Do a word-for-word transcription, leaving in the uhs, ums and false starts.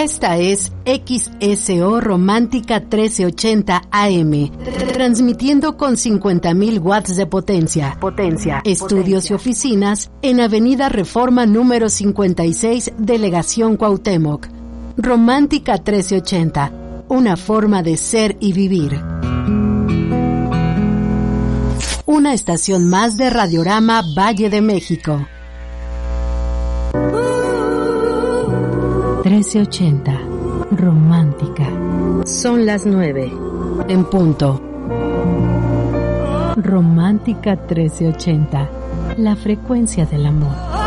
Esta es X S O Romántica trece ochenta A M, transmitiendo con cincuenta mil watts de potencia. Potencia. Estudios potencia. Y oficinas en Avenida Reforma número cincuenta y seis, Delegación Cuauhtémoc. Romántica trece ochenta, una forma de ser y vivir. Una estación más de Radiorama Valle de México. trece ochenta, Romántica. Son las nueve, en punto. Romántica trece ochenta, la frecuencia del amor.